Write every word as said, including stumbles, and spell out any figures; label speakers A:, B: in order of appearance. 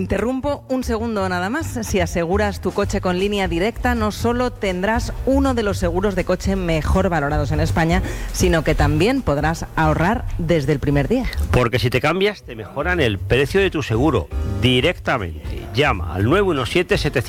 A: interrumpo un segundo nada más. Si aseguras tu coche con Línea Directa, no solo tendrás uno de los seguros de coche mejor valorados en España, sino que también podrás ahorrar desde el primer día.
B: Porque si te cambias, te mejoran el precio de tu seguro directamente. Llama al nueve uno siete, setecientos